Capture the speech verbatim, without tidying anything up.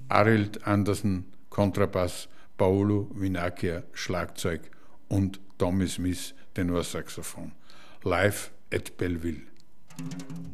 Arild Andersen Kontrabass, Paolo Vinacchia Schlagzeug und Tommy Smith Tenorsaxophon. Live at Belleville.